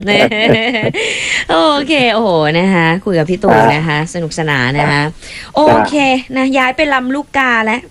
เนี่ยโอเคโอ้โหนะคะคุยกับพี่ตู่นะคะสนุกสนานนะคะโอเคนะย้ายไปลำลูกกาแล้ว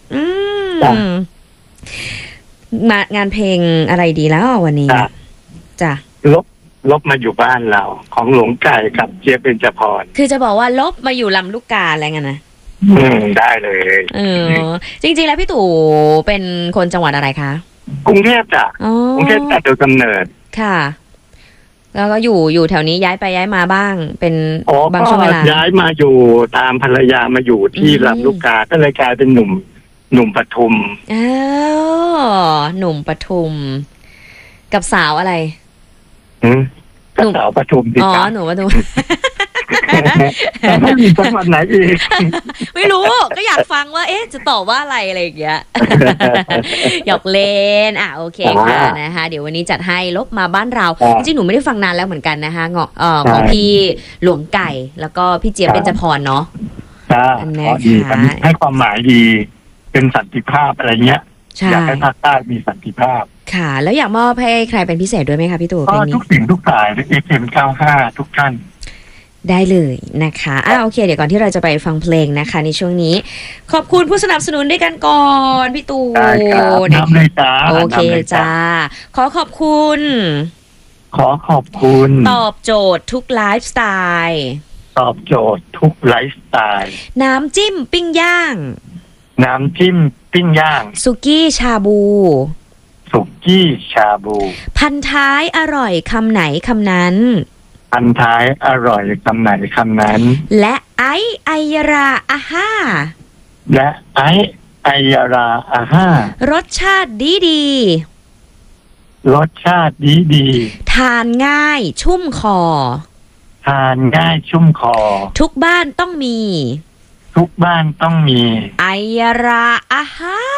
มางานเพลงอะไรดีแล้ววันนี้จ้ะลบมาอยู่บ้านเราของหลวงไก่กับเจี๊ยบเบญจพรคือจะบอกว่าลบมาอยู่ลำลูกกาอะไรเงี้ยนะได้เลยจริงๆแล้วพี่ตู่เป็นคนจังหวัดอะไรคะกรุงเทพจ้ะกรุงเทพแต่โดยกำเนิดค่ะแล้วก็อยู่แถวนี้ย้ายไปย้ายมาบ้างเป็นบางช่วงเวลาย้ายมาอยู่ตามภรรยามาอยู่ที่ลำลูกกาก็เลยกลายเป็นหนุ่มปทุมหนุ่มปทุมกับสาวอะไรกับสาวปทุมอ๋อหนุ่มปทุมแต่ไม่มีจังหวัดไหนอีกไม่รู้ก็อยากฟังว่าจะตอบว่าอะไรอย่างเงี้ยหยอกเล่นโอเคค่ะนะคะเดี๋ยววันนี้จัดให้ลบมาบ้านเราจริงๆหนูไม่ได้ฟังนานแล้วเหมือนกันนะคะของพี่หลวงไก่แล้วก็พี่เจี๊ยบเบญจพรเนาะดีให้ความหมายดีเป็นสันติภาพอะไรเงี้ยอยากให้ภาคใต้มีสันติภาพค่ะแล้วอยากมอบให้ใครเป็นพิเศษด้วยไหมคะพี่ตู่ทุกสิ่งทุกสายFM95 ทุกท่านได้เลยนะคะโอเคเดี๋ยวก่อนที่เราจะไปฟังเพลงนะคะในช่วงนี้ขอบคุณผู้สนับสนุนด้วยกันก่อนพี่ตู่น้ำเลยจ้าโอเคจ้าขอบคุณตอบโจทย์ทุกไลฟ์สไตล์ตอบโจทย์ทุกไลฟ์สไตล์น้ำจิ้มปิ้งย่างสุกี้ชาบูพันท้ายอร่อยคำไหนคำนั้นพันท้ายอร่อยคำไหนคำนั้นและไอายราอาห้ารสชาติดีทานง่ายชุ่มคอทุกบ้านต้องมีไอยาราอาห้า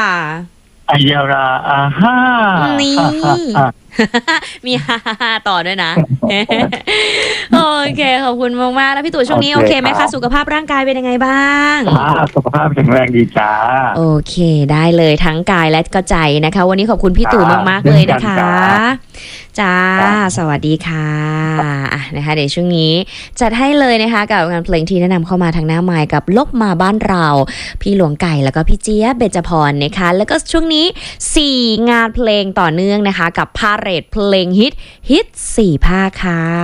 นี่มีฮ่าต่อด้วยนะโอเคขอบคุณมากๆแล้วพี่ตู่ช่วงนี้โอเคไหมคะสุขภาพร่างกายเป็นยังไงบ้างสุขภาพแข็งแรงดีจ้าโอเคได้เลยทั้งกายและก็ใจนะคะวันนี้ขอบคุณพี่ตู่มากๆเลยนะคะจ้าสวัสดีค่ะนะคะเดี๋ยวช่วงนี้จัดให้เลยนะคะกับงานเพลงที่แนะนำเข้ามาทางหน้าไมค์กับลบมาบ้านเราพี่หลวงไก่แล้วก็พี่เจี๊ยบเบญจพรนะคะแล้วก็ช่วงนี้4งานเพลงต่อเนื่องนะคะกับพาเหรดเพลงฮิต4ภาคค่ะ